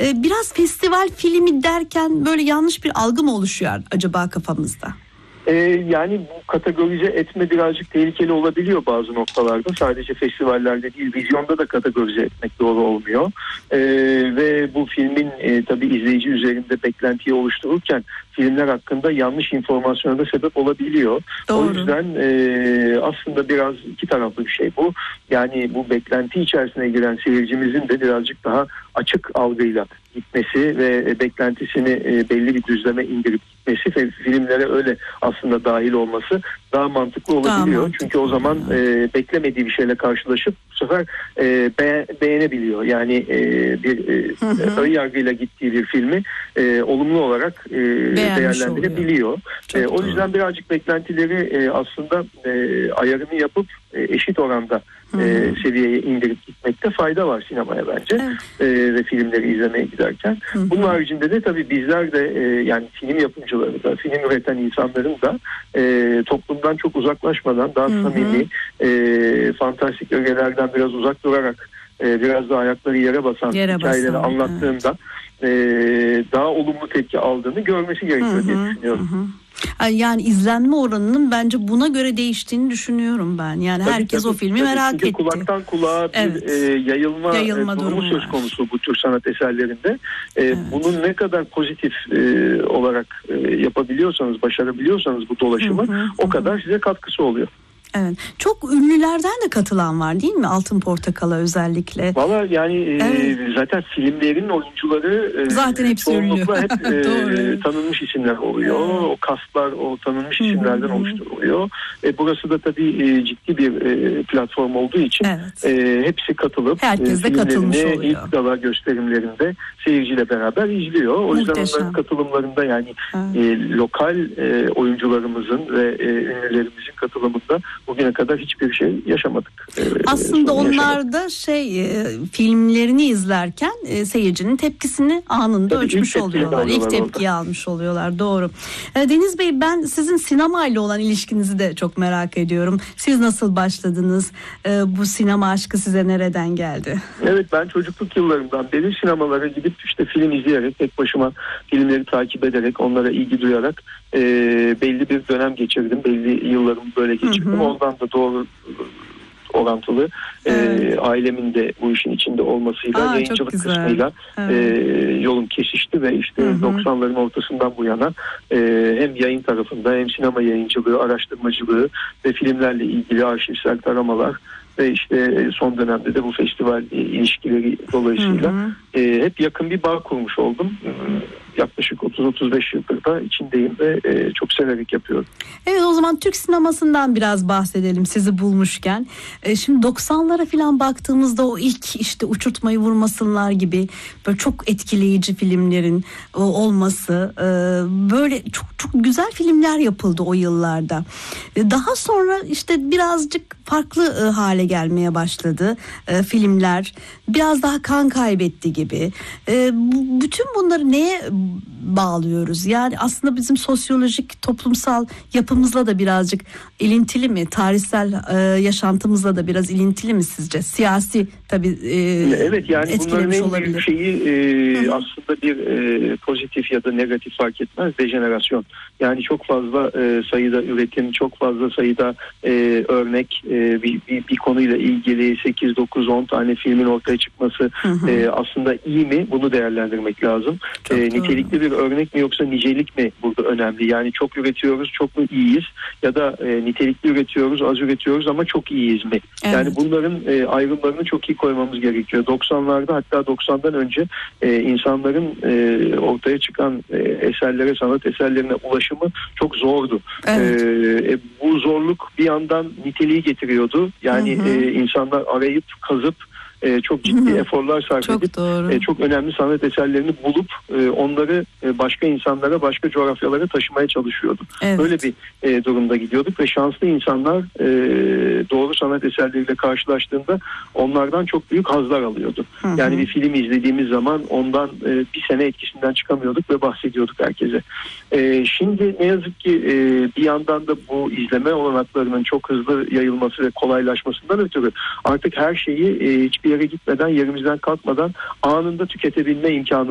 Biraz festival filmi derken böyle yanlış bir algı mı oluşuyor acaba kafamızda? Yani bu kategorize etme birazcık tehlikeli olabiliyor bazı noktalarda. Sadece festivallerde değil, vizyonda da kategorize etmek doğru olmuyor. Ve bu filmin tabii izleyici üzerinde beklentiyi oluştururken filmler hakkında yanlış informasyona da sebep olabiliyor. Doğru. O yüzden aslında biraz iki taraflı bir şey bu. Yani bu beklenti içerisine giren seyircimizin de birazcık daha açık algıyla gitmesi ve beklentisini belli bir düzleme indirip gitmesi ve filmlere öyle aslında dahil olması daha mantıklı olabiliyor. Çünkü o zaman beklemediği bir şeyle karşılaşıp bu sefer beğenebiliyor. Yani bir ön yargıyla gittiği bir filmi olumlu olarak değerlendirebiliyor. O yüzden birazcık beklentileri aslında ayarını yapıp eşit oranda seviyeye indirip gitmekte fayda var sinemaya bence. Ve filmleri izlemeye giderken. Bunun haricinde de tabii bizler de yani film yapımcıları da, film üreten insanların da toplumdan çok uzaklaşmadan daha samimi, fantastik ögelerden biraz uzak durarak biraz da ayakları yere basan hikayeleri anlattığında daha olumlu tepki aldığını görmesi gerekiyor diye düşünüyorum. Yani izlenme oranının bence buna göre değiştiğini düşünüyorum ben. Yani herkes o filmi merak etti. Kulaktan kulağa bir yayılma durumu söz konusu bu tür sanat eserlerinde. Bunun ne kadar pozitif olarak yapabiliyorsanız, başarabiliyorsanız bu dolaşımı o kadar size katkısı oluyor. Evet. Çok ünlülerden de katılan var değil mi? Altın Portakal'a özellikle. Valla yani zaten filmlerin oyuncuları zaten hepsi ünlü. Hep tanınmış isimler oluyor. O kastlar o tanınmış isimlerden oluşturuluyor. Burası da tabii ciddi bir platform olduğu için hepsi katılıp herkes de katılmış oluyor. İlk gala gösterimlerinde seyirciyle beraber izliyor. O yüzden onların katılımlarında yani lokal oyuncularımızın ve ünlülerimizin katılımında bugüne kadar hiçbir şey yaşamadık. Aslında onlar da filmlerini izlerken seyircinin tepkisini anında ölçmüş oluyorlar. İlk tepkiyi almış oluyorlar. Doğru. Deniz Bey, ben sizin sinemayla olan ilişkinizi de çok merak ediyorum. Siz nasıl başladınız? Bu sinema aşkı size nereden geldi? Evet, ben çocukluk yıllarımdan beri sinemalara gidip işte film izleyerek, tek başıma filmleri takip ederek, onlara ilgi duyarak belli bir dönem geçirdim. Belli yıllarımı böyle geçirdim. Ondan da doğru orantılı ailemin de bu işin içinde olmasıyla, yayıncılık kısmıyla yolum kesişti ve işte 90'ların ortasından bu yana hem yayın tarafında hem sinema yayıncılığı, araştırmacılığı ve filmlerle ilgili arşivsel taramalar ve işte son dönemde de bu festival ilişkileri dolayısıyla hep yakın bir bağ kurmuş oldum. Yaklaşık 30-35 yıldır da içindeyim ve çok severek yapıyorum. Evet, o zaman Türk sinemasından biraz bahsedelim sizi bulmuşken. Şimdi 90'lara falan baktığımızda o ilk işte Uçurtmayı Vurmasınlar gibi böyle çok etkileyici filmlerin olması, böyle çok çok güzel filmler yapıldı o yıllarda. Daha sonra işte birazcık farklı hale gelmeye başladı filmler. Biraz daha kan kaybetti gibi. Bütün bunları neye bağlıyoruz? Yani aslında bizim sosyolojik, toplumsal yapımızla da birazcık ilintili mi? Tarihsel yaşantımızla da biraz ilintili mi sizce? Siyasi tabii evet, yani etkilemiş olabilir. Bunların en büyük şeyi aslında bir pozitif ya da negatif fark etmez. Dejenerasyon. Yani çok fazla sayıda üretim, çok fazla sayıda örnek, bir konuyla ilgili 8, 9, 10 tane filmin ortaya çıkması aslında iyi mi? Bunu değerlendirmek lazım. Nitelikli bir örnek mi yoksa nicelik mi burada önemli? Yani çok üretiyoruz, çok mu iyiyiz? Ya da nitelikli üretiyoruz, az üretiyoruz ama çok iyiyiz mi? Evet. Yani bunların ayrımlarını çok iyi koymamız gerekiyor. 90'larda, hatta 90'dan önce insanların ortaya çıkan eserlere, sanat eserlerine ulaşımı çok zordu. Evet. Bu zorluk bir yandan niteliği getiriyordu. Yani insanlar arayıp, kazıp çok ciddi eforlar sarf edip çok önemli sanat eserlerini bulup onları başka insanlara, başka coğrafyalara taşımaya çalışıyordu. Evet. Böyle bir durumda gidiyorduk ve şanslı insanlar doğru sanat eserleriyle karşılaştığında onlardan çok büyük hazlar alıyordu. Yani bir film izlediğimiz zaman ondan bir sene etkisinden çıkamıyorduk ve bahsediyorduk herkese. Şimdi ne yazık ki bir yandan da bu izleme olanaklarının çok hızlı yayılması ve kolaylaşmasından ötürü artık her şeyi hiçbir yere gitmeden, yerimizden kalkmadan anında tüketebilme imkanı